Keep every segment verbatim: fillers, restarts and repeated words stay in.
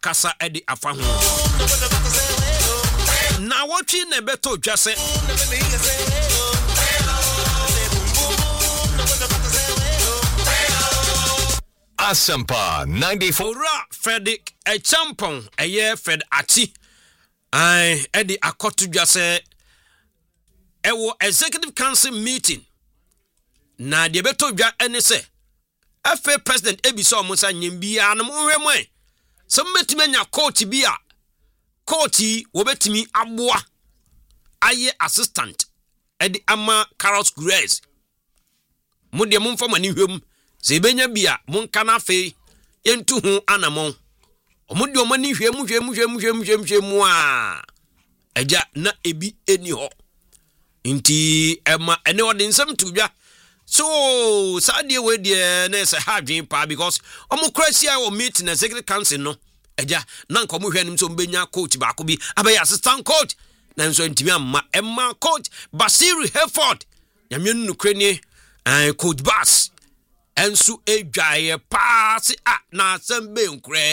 kasa edi afa ho na wotwi na beto dwase Asempa ninety-four Ora Frederick Echampon eye Fred Ati ai edi akoto dwase ewo executive council meeting na de beto dwa ene se afa president ebiso omusa nyembia na mohwemu e so metime nya coach bia coach wo betimi aboa aye assistant edi ama Carlos Grace mo de mo mfama ni hwem se benya bia mo nka na fe yentu hu anamon omo de omo ni hwem hwem hwem hwem hwem hwem a eja na ebi eni ho nti ema ene ode nsem tudwa so sadie we de na se hadwen pa because omo krasia o meeting na executive council no eja na nko mo hwanim so mbenya coach ba ko bi abaye assistant coach na nso ntimi amma emma coach Basiru Herford nyamenu nukreni eh coach Bas ensu edwaye pass a na asembe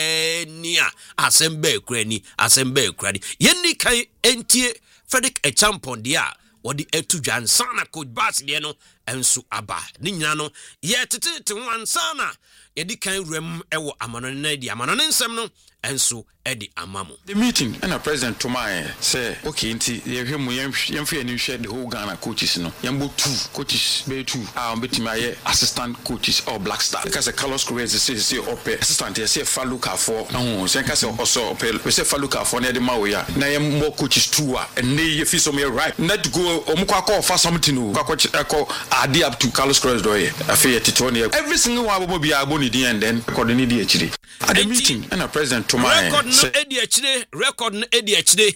nkrani a asembe krani asembe krani yenni kan entie Frederick Echampon dia wodi etudwa nsana coach Bas de no ensu aba ni nyina no ye tete wansana yedi kan rem ewo amano na di amano nsem no ensu edi amamo the meeting and a president to my say okay nti ye hwemu yemfe ani hwe the whole Ghana coaches no yembo two coaches be two ah betima ye assistant coaches or Black Star because Carlos Correa say say ope assistant ye say Faluka for no say ka say also ope we say Faluka for na de ma we ya na yembo coaches two a and ye fi so me right net go omukwa call for something no kwa adi up to Carlos Correa do ye afi titone every single one bo bia bo ni din and then record ni di achiri at the meeting and a president to my record no edi achire record no edi achire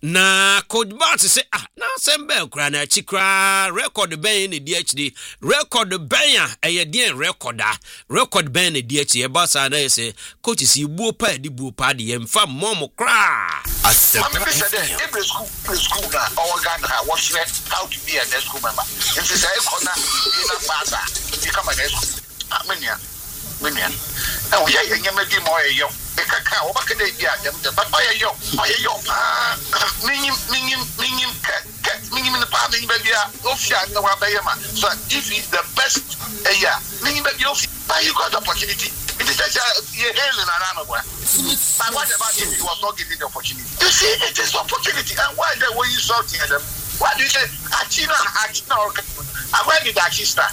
na coach Bart say ah na sembe kra na achikra record ben ni di achire record ben a eye den recorda record ben ni di achire ba sa na say coach si buo pa di buo pa di emfa mom kra Asempa every school school na all Ghana watch how to be a school member if you say corner in a baza you come at school amenia menia na we ye nyamedi mo yo ekaka obakede bia dem de but oye yo oye yo ah minim minim minim ke minim ne pa minim bia ofia na wa be ma so if is the best eh yeah minim bia ofia you got the opportunity it is just you hail na na no but what about if you was not given the opportunity you see it is opportunity and why they were you shouting at them what do you say achina achina or I did that start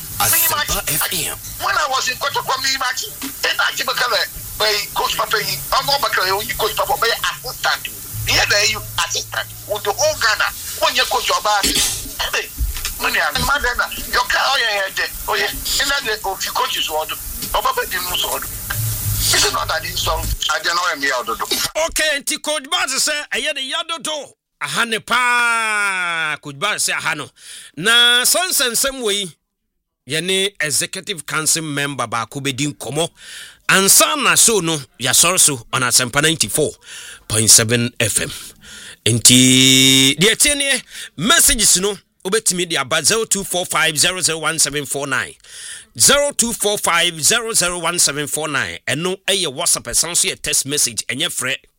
when I was in Kotoko me match and actually by coach Papa I'm not back you coach Papa by assistant here there you assistant with the whole Ghana when you coach your body hey money and madana your car oh yeah oh yeah and then of you coaches what Papa didn't know this is not that insult I don't know me out okay anti coach Baz say aye the yadodo ahane pa coach Baz say ahano na sonsensem we yene executive council member ba ko bedin komo ansa na so no ya sorso on Asempa ninety-four point seven F M enti de tiene messages no obetimi de aba zero two four five zero zero one seven four nine zero two four five zero zero one seven four nine eno eye WhatsApp esanso ye text message enye frɛ